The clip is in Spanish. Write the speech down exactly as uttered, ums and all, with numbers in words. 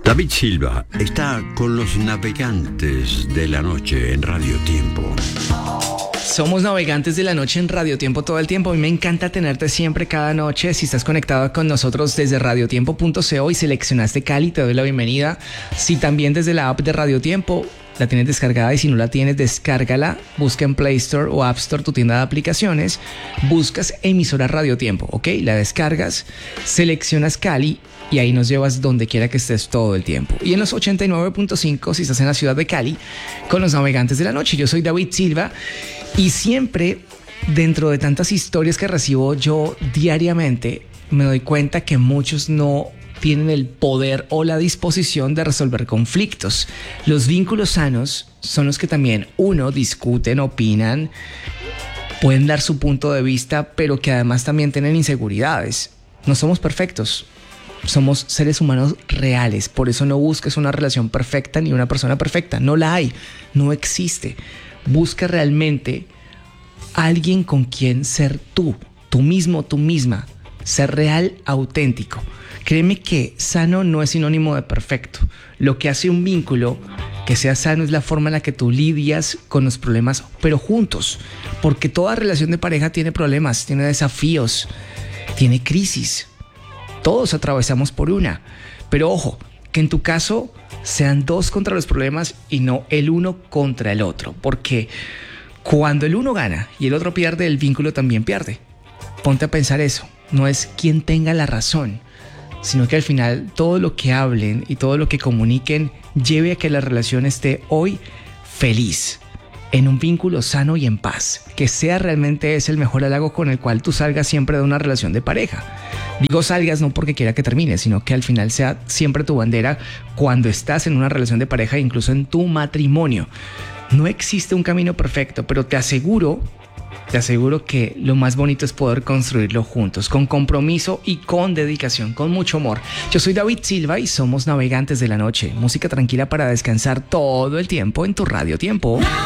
David Silva está con los navegantes de la noche en Radio Tiempo. Somos navegantes de la noche en Radio Tiempo todo el tiempo. A mí me encanta tenerte siempre, cada noche. Si estás conectado con nosotros desde radiotiempo punto co y seleccionaste Cali, te doy la bienvenida. Si también desde la app de Radio Tiempo la tienes descargada, y si no la tienes, descárgala. Busca en Play Store o App Store tu tienda de aplicaciones. Buscas emisora Radio Tiempo, ¿ok? La descargas, seleccionas Cali y ahí nos llevas donde quiera que estés todo el tiempo. Y en los ochenta y nueve punto cinco si estás en la ciudad de Cali, con los navegantes de la noche. Yo soy David Silva y siempre, dentro de tantas historias que recibo yo diariamente, me doy cuenta que muchos no tienen el poder o la disposición de resolver conflictos. Los vínculos sanos son los que también, uno, discuten, opinan, pueden dar su punto de vista, pero que además también tienen inseguridades. No somos perfectos. Somos seres humanos reales. Por eso no busques una relación perfecta ni una persona perfecta. No la hay. No existe. Busca realmente alguien con quien ser tú. Tú mismo, tú misma. Ser real, auténtico. Créeme que sano no es sinónimo de perfecto. Lo que hace un vínculo que sea sano es la forma en la que tú lidias con los problemas, pero juntos. Porque toda relación de pareja tiene problemas, tiene desafíos, tiene crisis. Todos atravesamos por una. Pero ojo, que en tu caso sean dos contra los problemas y no el uno contra el otro. Porque cuando el uno gana y el otro pierde, el vínculo también pierde. Ponte a pensar eso. No es quien tenga la razón, sino que al final todo lo que hablen y todo lo que comuniquen lleve a que la relación esté hoy feliz, en un vínculo sano y en paz, que sea realmente ese el mejor halago con el cual tú salgas siempre de una relación de pareja. Digo salgas no porque quiera que termine, sino que al final sea siempre tu bandera cuando estás en una relación de pareja, incluso en tu matrimonio. No existe un camino perfecto, pero te aseguro Te aseguro que lo más bonito es poder construirlo juntos, con compromiso y con dedicación, con mucho amor. Yo soy David Silva y somos Navegantes de la Noche. Música tranquila para descansar todo el tiempo en tu Radio Tiempo.